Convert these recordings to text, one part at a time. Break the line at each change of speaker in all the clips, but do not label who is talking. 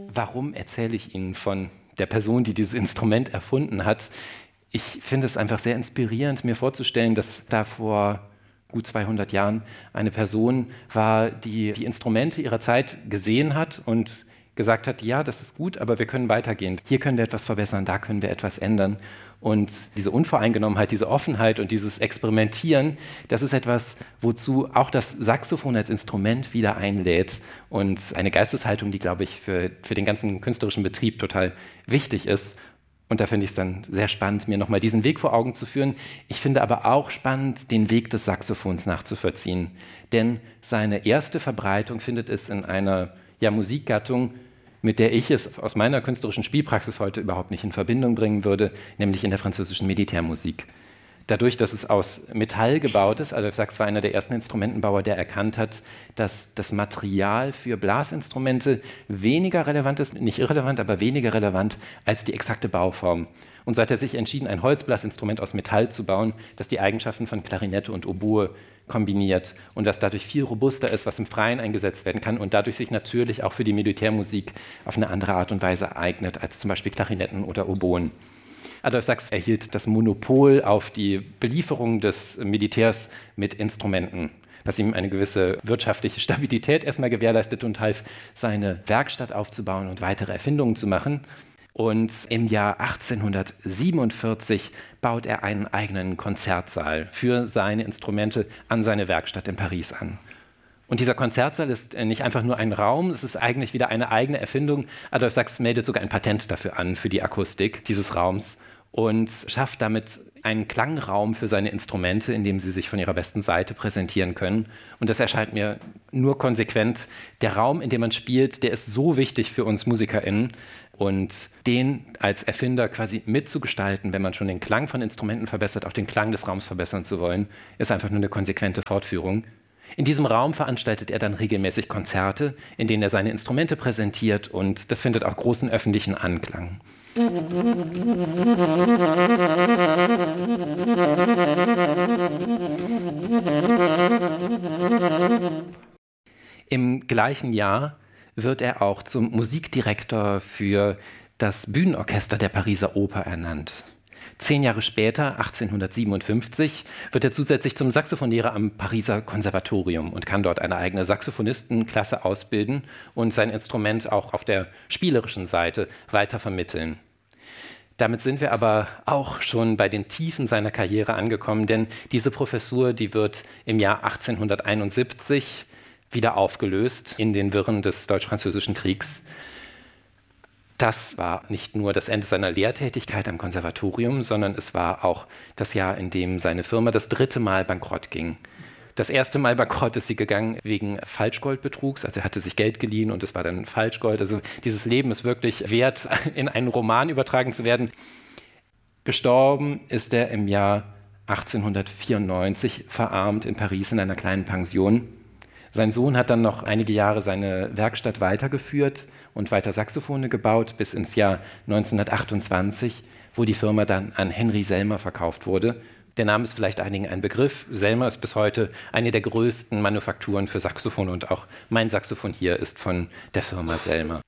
Warum erzähle ich Ihnen von der Person, die dieses Instrument erfunden hat? Ich finde es einfach sehr inspirierend, mir vorzustellen, dass da vor gut 200 Jahren eine Person war, die die Instrumente ihrer Zeit gesehen hat und gesagt hat, ja, das ist gut, aber wir können weitergehen. Hier können wir etwas verbessern, da können wir etwas ändern. Und diese Unvoreingenommenheit, diese Offenheit und dieses Experimentieren, das ist etwas, wozu auch das Saxophon als Instrument wieder einlädt. Und eine Geisteshaltung, die, glaube ich, für den ganzen künstlerischen Betrieb total wichtig ist. Und da finde ich es dann sehr spannend, mir nochmal diesen Weg vor Augen zu führen. Ich finde aber auch spannend, den Weg des Saxophons nachzuvollziehen. Denn seine erste Verbreitung findet es in einer Musikgattung, mit der ich es aus meiner künstlerischen Spielpraxis heute überhaupt nicht in Verbindung bringen würde, nämlich in der französischen Militärmusik. Dadurch, dass es aus Metall gebaut ist, Adolphe Sax war einer der ersten Instrumentenbauer, der erkannt hat, dass das Material für Blasinstrumente weniger relevant ist, nicht irrelevant, aber weniger relevant als die exakte Bauform. Und so hat er sich entschieden, ein Holzblasinstrument aus Metall zu bauen, das die Eigenschaften von Klarinette und Oboe kombiniert und das dadurch viel robuster ist, was im Freien eingesetzt werden kann und dadurch sich natürlich auch für die Militärmusik auf eine andere Art und Weise eignet als zum Beispiel Klarinetten oder Oboen. Adolphe Sax erhielt das Monopol auf die Belieferung des Militärs mit Instrumenten, was ihm eine gewisse wirtschaftliche Stabilität erstmal gewährleistete und half, seine Werkstatt aufzubauen und weitere Erfindungen zu machen. Und im Jahr 1847 baut er einen eigenen Konzertsaal für seine Instrumente an seine Werkstatt in Paris an. Und dieser Konzertsaal ist nicht einfach nur ein Raum, es ist eigentlich wieder eine eigene Erfindung. Adolphe Sax meldet sogar ein Patent dafür an, für die Akustik dieses Raums und schafft damit einen Klangraum für seine Instrumente, in dem sie sich von ihrer besten Seite präsentieren können. Und das erscheint mir nur konsequent. Der Raum, in dem man spielt, der ist so wichtig für uns MusikerInnen. Und den als Erfinder quasi mitzugestalten, wenn man schon den Klang von Instrumenten verbessert, auch den Klang des Raums verbessern zu wollen, ist einfach nur eine konsequente Fortführung. In diesem Raum veranstaltet er dann regelmäßig Konzerte, in denen er seine Instrumente präsentiert und das findet auch großen öffentlichen Anklang. Im gleichen Jahr wird er auch zum Musikdirektor für das Bühnenorchester der Pariser Oper ernannt. 10 Jahre später, 1857, wird er zusätzlich zum Saxophonlehrer am Pariser Konservatorium und kann dort eine eigene Saxophonistenklasse ausbilden und sein Instrument auch auf der spielerischen Seite weiter vermitteln. Damit sind wir aber auch schon bei den Tiefen seiner Karriere angekommen, denn diese Professur, die wird im Jahr 1871 wieder aufgelöst in den Wirren des Deutsch-Französischen Kriegs. Das war nicht nur das Ende seiner Lehrtätigkeit am Konservatorium, sondern es war auch das Jahr, in dem seine Firma das 3. Mal bankrott ging. Das 1. Mal bankrott ist sie gegangen wegen Falschgoldbetrugs, also er hatte sich Geld geliehen und es war dann Falschgold. Also dieses Leben ist wirklich wert, in einen Roman übertragen zu werden. Gestorben ist er im Jahr 1894, verarmt in Paris in einer kleinen Pension. Sein Sohn hat dann noch einige Jahre seine Werkstatt weitergeführt und weiter Saxophone gebaut bis ins Jahr 1928, wo die Firma dann an Henry Selmer verkauft wurde. Der Name ist vielleicht einigen ein Begriff. Selmer ist bis heute eine der größten Manufakturen für Saxophone und auch mein Saxophon hier ist von der Firma Selmer.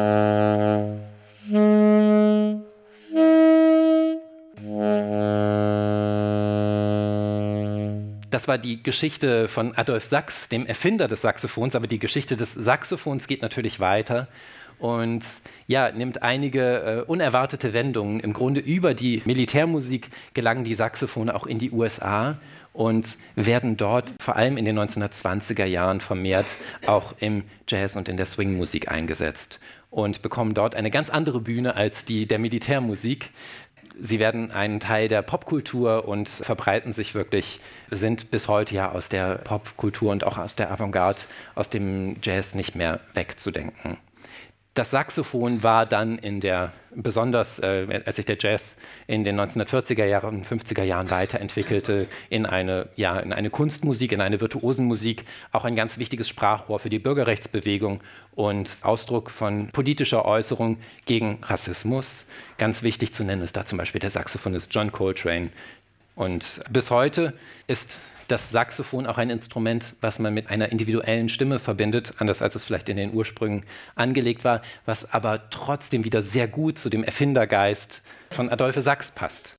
Das war die Geschichte von Adolphe Sax, dem Erfinder des Saxophons, aber die Geschichte des Saxophons geht natürlich weiter und nimmt einige unerwartete Wendungen. Im Grunde über die Militärmusik gelangen die Saxophone auch in die USA und werden dort vor allem in den 1920er Jahren vermehrt auch im Jazz und in der Swing-Musik eingesetzt und bekommen dort eine ganz andere Bühne als die der Militärmusik. Sie werden ein Teil der Popkultur und verbreiten sich wirklich, sind bis heute ja aus der Popkultur und auch aus der Avantgarde, aus dem Jazz nicht mehr wegzudenken. Das Saxophon war dann besonders als sich der Jazz in den 1940er Jahren und 50er Jahren weiterentwickelte, in eine Kunstmusik, in eine Virtuosenmusik, auch ein ganz wichtiges Sprachrohr für die Bürgerrechtsbewegung und Ausdruck von politischer Äußerung gegen Rassismus. Ganz wichtig zu nennen ist da zum Beispiel der Saxophonist John Coltrane. Und bis heute ist das Saxophon auch ein Instrument, was man mit einer individuellen Stimme verbindet, anders als es vielleicht in den Ursprüngen angelegt war, was aber trotzdem wieder sehr gut zu dem Erfindergeist von Adolphe Sax passt.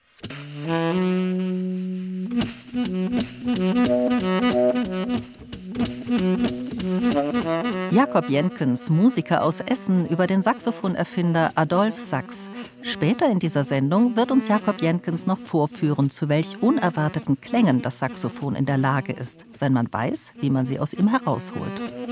Jakob Jenkens, Musiker aus Essen, über den Saxophonerfinder Adolphe Sax. Später in dieser Sendung wird uns Jakob Jenkens noch vorführen, zu welch unerwarteten Klängen das Saxophon in der Lage ist, wenn man weiß, wie man sie aus ihm herausholt.